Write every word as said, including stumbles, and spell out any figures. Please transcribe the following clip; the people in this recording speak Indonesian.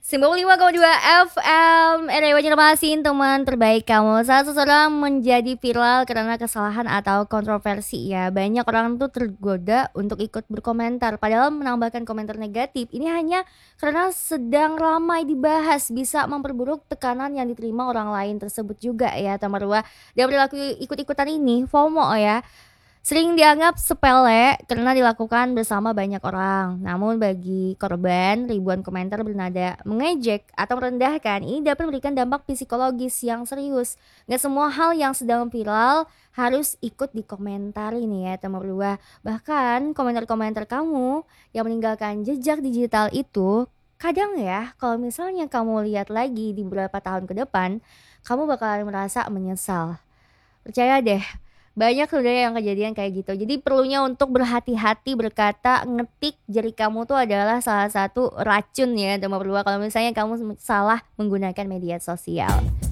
sembilan puluh lima koma dua F M R W Banjarmasin, teman terbaik kamu. Saat seseorang menjadi viral karena kesalahan atau kontroversi, ya banyak orang tuh tergoda untuk ikut berkomentar. Padahal menambahkan komentar negatif ini hanya karena sedang ramai dibahas, bisa memperburuk tekanan yang diterima orang lain tersebut juga ya, teman Marwa. Dan perilaku ikut-ikutan ini FOMO ya, sering dianggap sepele karena dilakukan bersama banyak orang. Namun bagi korban, ribuan komentar bernada mengejek atau merendahkan ini dapat memberikan dampak psikologis yang serius. Gak semua hal yang sedang viral harus ikut dikomentari nih ya, teman berdua. Bahkan komentar-komentar kamu yang meninggalkan jejak digital itu, kadang ya kalau misalnya kamu lihat lagi di beberapa tahun ke depan, kamu bakalan merasa menyesal. Percaya deh, banyak sebenarnya yang kejadian kayak gitu. Jadi perlunya untuk berhati-hati berkata, ngetik jari kamu tuh adalah salah satu racun ya, dan berdua kalau misalnya kamu salah menggunakan media sosial.